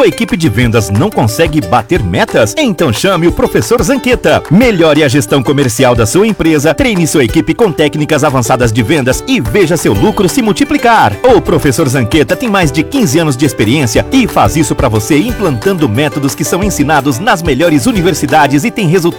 Sua equipe de vendas não consegue bater metas? Então chame o Professor Zanqueta. Melhore a gestão comercial da sua empresa, treine sua equipe com técnicas avançadas de vendas e veja seu lucro se multiplicar. O Professor Zanqueta tem mais de 15 anos de experiência e faz isso para você implantando métodos que são ensinados nas melhores universidades e tem resultados